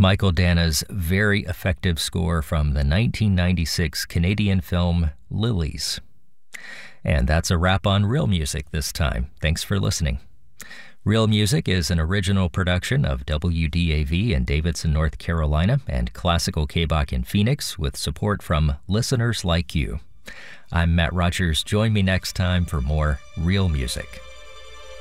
Michael Dana's very effective score from the 1996 Canadian film Lilies. And that's a wrap on Real Music this time. Thanks for listening. Real Music is an original production of WDAV in Davidson, North Carolina, and Classical KBOK in Phoenix, with support from listeners like you. I'm Matt Rogers. Join me next time for more Real Music.